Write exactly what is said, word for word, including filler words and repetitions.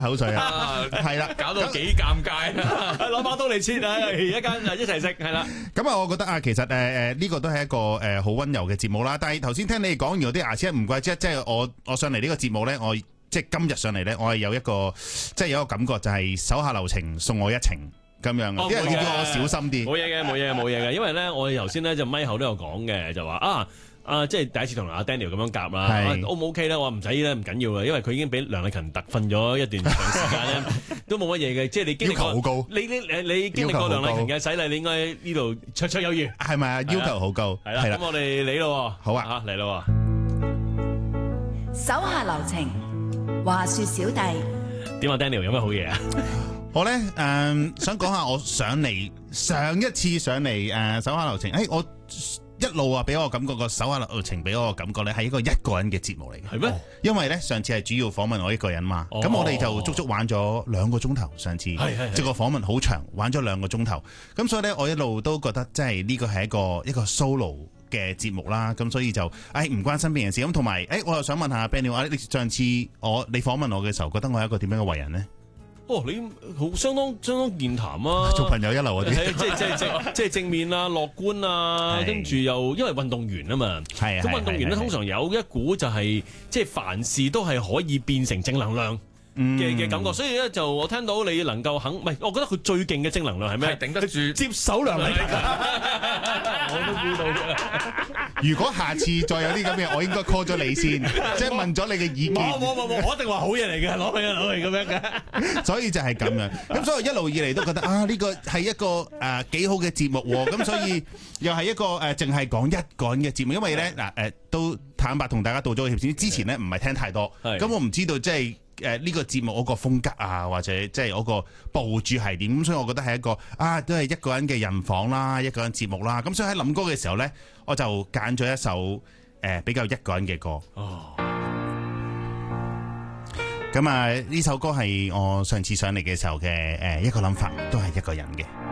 口水啊，係啦， 搞到幾尷尬，攞把刀嚟切啊，一間一齊食係啦。 咁啊，我覺得啊，其實誒誒呢個都係一個誒好溫柔嘅節目啦。但係頭先聽你哋講完嗰啲牙齒唔怪之，即係我我上嚟呢個節目咧，我即係今日上嚟咧，我係有一個即係有一個感覺，就係手下留情，送我一程咁樣嘅。啲人叫我小心啲。 冇嘢嘅，冇嘢嘅，冇嘢嘅。因為咧，我哋頭先咧就咪後都有講嘅，就話啊。啊，即係第一次同阿 Daniel 咁樣夾啦，O 唔 OK 咧？我話唔使咧，唔緊要嘅，因為佢已經俾梁禮勤特訓咗一段長時間咧，都冇乜嘢嘅。即係你經歷過， 要求好高。 你你你你經歷過梁禮勤嘅洗禮，你應該呢度綽綽有餘。係咪啊？要求好高。 係啦，咁我哋嚟咯。 好啊， 嚟咯。 手下留情，話說小弟。 點啊 Daniel 有咩好嘢啊？ 我咧誒、呃、想講下我上嚟上一次上嚟誒、呃、手下留情，誒、欸、我。一路啊，俾我感覺個手下留情，俾我個感覺咧係一個一個人嘅節目嚟嘅。 係咩？ 因為咧上次係主要訪問我一個人嘛，咁、哦、我哋就足足玩咗兩個鐘頭。上次即係個訪問好長，玩咗兩個鐘頭。咁所以咧，我一路都覺得即係呢個係一個一個 solo 嘅節目啦。咁所以就誒唔、哎、關身邊人事。咁同埋誒，我又想問下 Benny，你上次我你訪問我嘅時候，覺得我係一個點樣嘅為人呢？ 哦，你好相當相當健談啊！ 做朋友一流嗰啲， 即係即係即係即係正面啊、樂觀啊，跟住又因為運動員啊嘛，咁運動員咧通常有一股就係即係凡事都係可以變成正能量嘅嘅感覺，所以咧就我聽到你能夠肯，唔係，我覺得佢最勁嘅正能量係咩？ 頂得住接手梁禮勤，我都估到嘅。 如果下次再有啲咁嘅，我應該 call 咗你先，即係問咗你嘅意見。 冇冇冇冇，我一定話好嘢嚟嘅，攞去啊攞去咁樣嘅。 所以就係咁樣，咁所以一路以嚟都覺得啊，呢個係一個誒幾好嘅節目喎。咁所以又係一個誒淨係講一個人嘅節目，因為咧嗱誒都坦白同大家道咗個歉先。之前咧唔係聽太多，咁我唔知道即係。誒呢個節目嗰個風格啊，或者即係嗰個部署係點，咁所以我覺得係一個啊，都係一個人嘅人訪啦，一個人節目啦。咁所以喺諗歌嘅時候咧，我就揀咗一首誒、呃、比較一個人嘅歌。哦。咁啊，呢首歌係我上次上嚟嘅時候嘅誒、呃、一個諗法，都係一個人嘅。